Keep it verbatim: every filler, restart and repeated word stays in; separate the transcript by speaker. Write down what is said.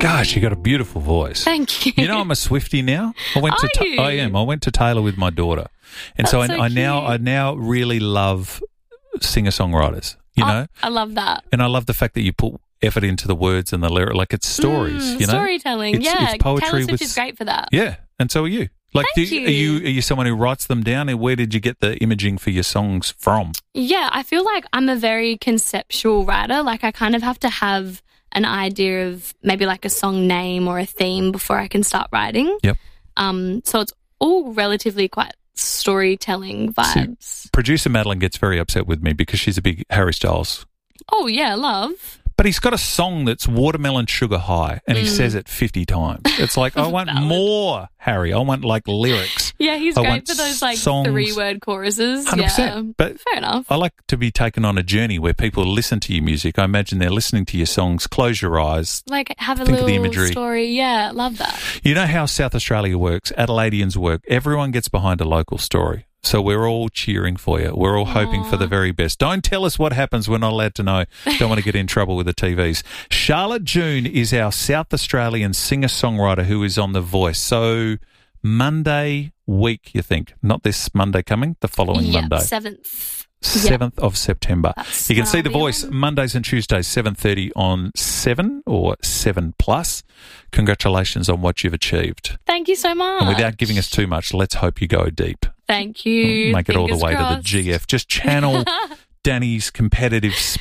Speaker 1: Gosh, you got a beautiful voice.
Speaker 2: Thank you.
Speaker 1: You know, I'm a Swiftie now. I went
Speaker 2: Are
Speaker 1: to Ta-
Speaker 2: you?
Speaker 1: I am. I went to Taylor with my daughter, and so I,
Speaker 2: That's so
Speaker 1: I now
Speaker 2: cute.
Speaker 1: I now really love singer songwriters. You
Speaker 2: Oh,
Speaker 1: know,
Speaker 2: I love that.
Speaker 1: and I love the fact that you put effort into the words and the lyric, like it's stories.
Speaker 2: Mm,
Speaker 1: you know,
Speaker 2: storytelling.
Speaker 1: It's-
Speaker 2: yeah,
Speaker 1: it's poetry
Speaker 2: Taylor Swift
Speaker 1: with-
Speaker 2: is great for that.
Speaker 1: Yeah, and so are you. Like,
Speaker 2: Thank
Speaker 1: do,
Speaker 2: you.
Speaker 1: are you are you someone who writes them down? And where did you get the imaging for your songs from?
Speaker 2: Yeah, I feel like I'm a very conceptual writer. Like I kind of have to have an idea of maybe like a song name or a theme before I can start writing.
Speaker 1: Yep.
Speaker 2: Um, so it's all relatively quite storytelling vibes.
Speaker 1: Producer Madeline gets very upset with me because she's a big Harry Styles.
Speaker 2: Oh yeah, love.
Speaker 1: But he's got a song that's Watermelon Sugar High, and he says it fifty times. It's like, I want
Speaker 2: Valid.
Speaker 1: more, Harry. I want, like, lyrics.
Speaker 2: Yeah, he's
Speaker 1: I
Speaker 2: great
Speaker 1: want
Speaker 2: for those like
Speaker 1: songs.
Speaker 2: three word choruses.
Speaker 1: one hundred percent.
Speaker 2: Yeah.
Speaker 1: But
Speaker 2: Fair enough.
Speaker 1: I like to be taken on a journey where people listen to your music. I imagine they're listening to your songs. Close your eyes.
Speaker 2: Like have a
Speaker 1: Think of the
Speaker 2: little
Speaker 1: imagery.
Speaker 2: story. Yeah, love that.
Speaker 1: You know how South Australia works, Adelaideans work. Everyone gets behind a local story. So we're all cheering for you. We're all hoping for the very best. Don't tell us what happens. We're not allowed to know. Don't want to get in trouble with the T Vs. Charlotte June is our South Australian singer-songwriter who is on The Voice. So Monday week, you think? Not this Monday coming, the following
Speaker 2: Yeah,
Speaker 1: Monday.
Speaker 2: seventh.
Speaker 1: seventh of September.
Speaker 2: That's
Speaker 1: You can
Speaker 2: when
Speaker 1: see
Speaker 2: I'll
Speaker 1: The
Speaker 2: be
Speaker 1: Voice
Speaker 2: on.
Speaker 1: Mondays and Tuesdays, seven thirty on seven or seven plus. Congratulations on what you've achieved.
Speaker 2: Thank you so much.
Speaker 1: And without giving us too much, let's hope you go deep.
Speaker 2: Thank you.
Speaker 1: Make it all the
Speaker 2: Fingers
Speaker 1: way to
Speaker 2: crossed.
Speaker 1: the G F. Just channel Danny's competitive